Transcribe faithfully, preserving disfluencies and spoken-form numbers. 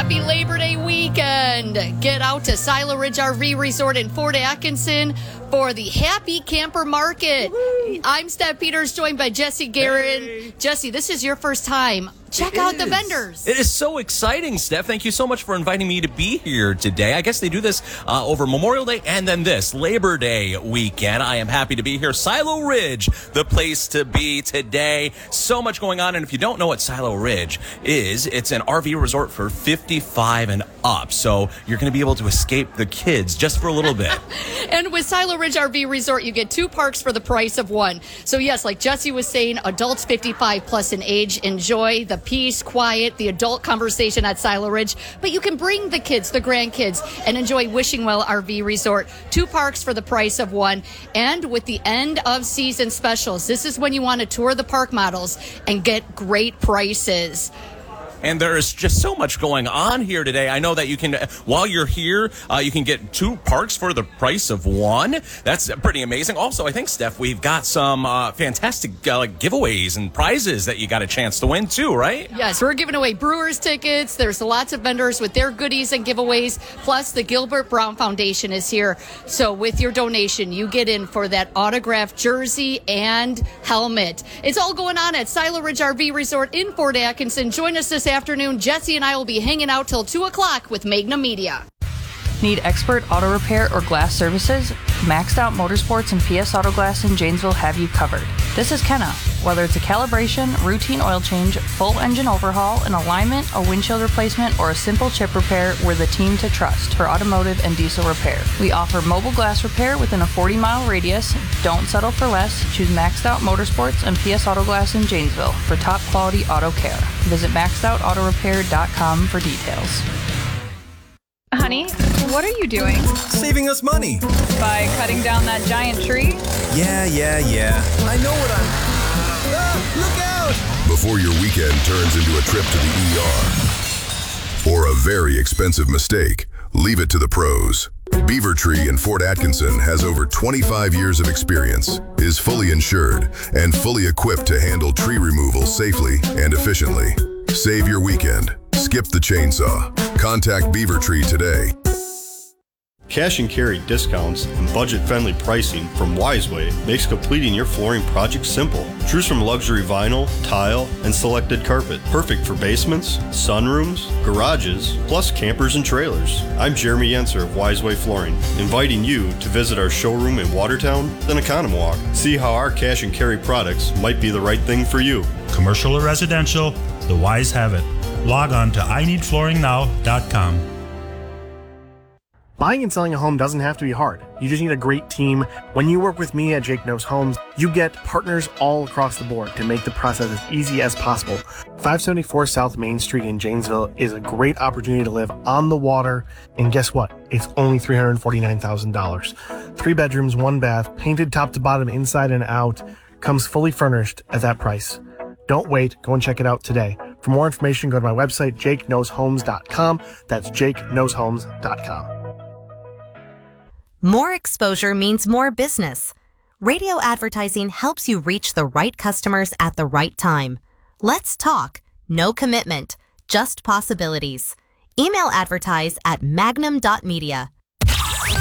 Happy Labor Day weekend. Get out to Silo Ridge R V Resort in Fort Atkinson for the Happy Camper Market. Woo-hoo. I'm Steph Peters, joined by Jesse Guerin. Hey. Jesse, this is your first time. Check it out is. the vendors. It is so exciting, Steph. Thank you so much for inviting me to be here today. I guess they do this uh, over Memorial Day and then this Labor Day weekend. I am happy to be here. Silo Ridge, the place to be today. So much going on. And if you don't know what Silo Ridge is, it's an R V resort for fifty-five and up. So you're going to be able to escape the kids just for a little bit. And with Silo Ridge R V Resort, you get two parks for the price of one. So yes, like Jesse was saying, adults fifty-five plus in age enjoy the peace, quiet, the adult conversation at Silo Ridge. But you can bring the kids, the grandkids, and enjoy Wishing Well R V Resort. Two parks for the price of one. And with the end of season specials, this is when you want to tour the park models and get great prices. And there's just so much going on here today. I know that you can, while you're here, uh, you can get two parks for the price of one. That's pretty amazing. Also, I think, Steph, we've got some uh, fantastic uh, giveaways and prizes that you got a chance to win, too, right? Yes, we're giving away Brewers tickets. There's lots of vendors with their goodies and giveaways. Plus, the Gilbert Brown Foundation is here. So with your donation, you get in for that autographed jersey and helmet. It's all going on at Silo Ridge R V Resort in Fort Atkinson. Join us this afternoon. Jesse and I will be hanging out till two o'clock with Magna Media. Need expert auto repair or glass services? Maxed Out Motorsports and P S Auto Glass in Janesville have you covered. This is Kenna. Whether it's a calibration, routine oil change, full engine overhaul, an alignment, a windshield replacement, or a simple chip repair, we're the team to trust for automotive and diesel repair. We offer mobile glass repair within a forty mile radius. Don't settle for less. Choose Maxed Out Motorsports and P S Auto Glass in Janesville for top quality auto care. Visit maxed out auto repair dot com for details. Honey, what are you doing? Saving us money. By cutting down that giant tree? Yeah, yeah, yeah. I know what I'm... Ah, look out! Before your weekend turns into a trip to the E R or a very expensive mistake, leave it to the pros. Beaver Tree in Fort Atkinson has over twenty-five years of experience, is fully insured, and fully equipped to handle tree removal safely and efficiently. Save your weekend. Skip the chainsaw. Contact Beaver Tree today. Cash and carry discounts and budget-friendly pricing from Wiseway makes completing your flooring project simple. Choose from luxury vinyl, tile, and selected carpet. Perfect for basements, sunrooms, garages, plus campers and trailers. I'm Jeremy Yenser of Wiseway Flooring, inviting you to visit our showroom in Watertown, then Economwalk. See how our cash and carry products might be the right thing for you. Commercial or residential, the Wise have it. Log on to I need flooring now dot com. Buying and selling a home doesn't have to be hard. You just need a great team. When you work with me at Jake Knows Homes, you get partners all across the board to make the process as easy as possible. five seventy-four South Main Street in Janesville is a great opportunity to live on the water. And guess what? It's only three hundred forty-nine thousand dollars. Three bedrooms, one bath, painted top to bottom, inside and out, comes fully furnished at that price. Don't wait. Go and check it out today. For more information, go to my website, jake knows homes dot com. That's jake knows homes dot com. More exposure means more business. Radio advertising helps you reach the right customers at the right time. Let's talk. No commitment, just possibilities. Email advertise at magnum dot media.